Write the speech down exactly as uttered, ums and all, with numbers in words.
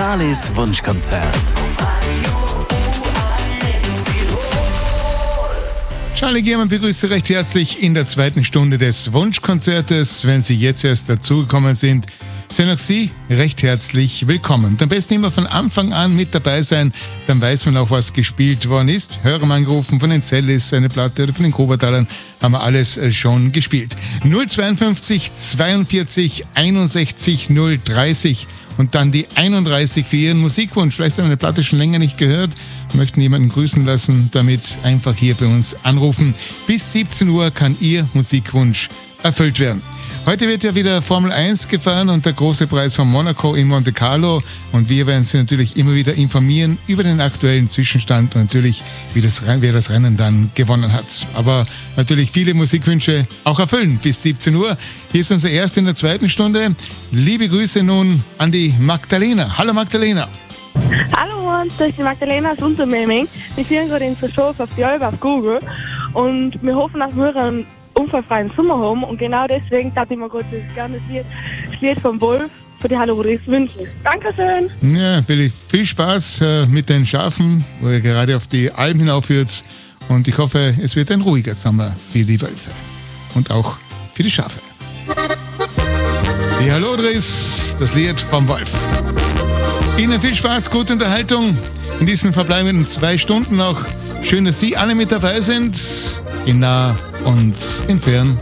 Charlies Wunschkonzert. Charlie Giermann begrüßt Sie recht herzlich in der zweiten Stunde des Wunschkonzertes. Wenn Sie jetzt erst dazugekommen sind, sind auch Sie recht herzlich willkommen. Am besten immer von Anfang an mit dabei sein, dann weiß man auch, was gespielt worden ist. Hörer haben angerufen, von den Cellis eine Platte oder von den Kobertalern haben wir alles schon gespielt. null zweiundfünfzig zweiundvierzig einundsechzig null dreißig und dann die einunddreißig für Ihren Musikwunsch. Vielleicht haben wir eine Platte schon länger nicht gehört, möchten jemanden grüßen lassen, damit einfach hier bei uns anrufen. Bis siebzehn Uhr kann Ihr Musikwunsch erfüllt werden. Heute wird ja wieder Formel eins gefahren und der große Preis von Monaco in Monte Carlo. Und wir werden Sie natürlich immer wieder informieren über den aktuellen Zwischenstand und natürlich, wie das, wer das Rennen dann gewonnen hat. Aber natürlich viele Musikwünsche auch erfüllen bis siebzehn Uhr. Hier ist unser Erster in der zweiten Stunde. Liebe Grüße nun an die Magdalena. Hallo Magdalena. Hallo, das ist die Magdalena aus Untermemming. Wir führen gerade unsere Show auf die Albe auf Google und wir hoffen, dass wir einen unfallfreien Sommer haben und genau deswegen darf ich mir gerade das gerne das Lied, das Lied vom Wolf für die Hallo Rodriguez wünschen. Dankeschön. Ja, viel, viel Spaß äh, mit den Schafen, wo ihr gerade auf die Alm hinaufführt und ich hoffe, es wird ein ruhiger Sommer für die Wölfe und auch für die Schafe. Die Hallo Rodriguez, das Lied vom Wolf. Ihnen viel Spaß, gute Unterhaltung in diesen verbleibenden zwei Stunden noch. Schön, dass Sie alle mit dabei sind, in nah und in fern.